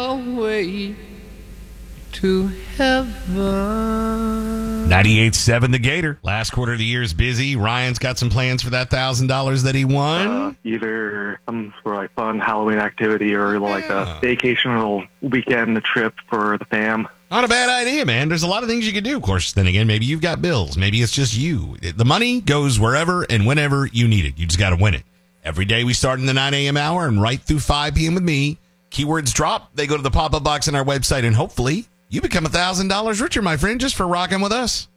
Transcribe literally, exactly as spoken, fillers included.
way to heaven. ninety-eight point seven The Gator. Last quarter of the year is busy. Ryan's got some plans for that one thousand dollars that he won. Uh, either some sort of like fun Halloween activity or like Yeah. a vacational weekend trip for the fam. Not a bad idea, man. There's a lot of things you could do. Of course, then again, maybe you've got bills. Maybe it's just you. The money goes wherever and whenever you need it. You just got to win it. Every day we start in the nine a.m. hour and right through five p.m. with me. Keywords drop. They go to the pop-up box on our website, and hopefully you become one thousand dollars richer, my friend, just for rocking with us.